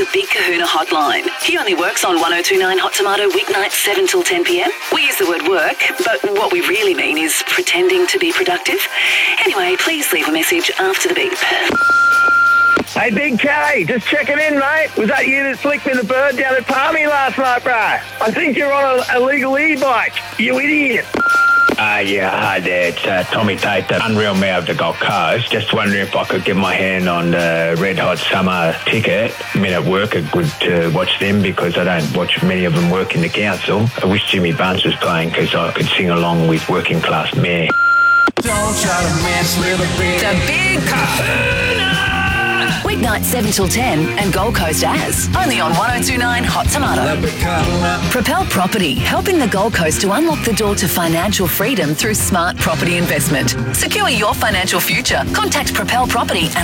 the Big Kahuna hotline. He only works on 1029 Hot Tomato weeknights 7 till 10 p.m. We use the word work, but what we really mean is pretending to be productive. Anyway, please leave a message after the beep. Hey, Big K, just checking in, mate. Was that you that flicked me the bird down at Palmy last night, bro? I think you're on a illegal e-bike, you idiot. Yeah, hi there. It's Tommy Tate, the Unreal Mayor of the Gold Coast. Just wondering if I could get my hand on the Red Hot Summer ticket. Men at work are good to watch them because I don't watch many of them work in the council. I wish Jimmy Barnes was playing because I could sing along with Working Class Mayor. Don't try to mess with a big... The Big Kahuna! Weeknight 7 till 10 and Gold Coast As. Only on 1029 Hot Tomato. Propel Property, helping the Gold Coast to unlock the door to financial freedom through smart property investment. Secure your financial future. Contact Propel Property and